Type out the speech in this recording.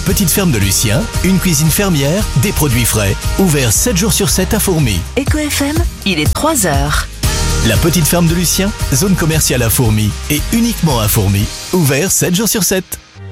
petite ferme de Lucien, une cuisine fermière, des produits frais. Ouvert 7 jours sur 7 à Fourmies. Eco FM, il est 3h. La petite ferme de Lucien, zone commerciale à Fourmies et uniquement à Fourmies. Ouvert 7 jours sur 7.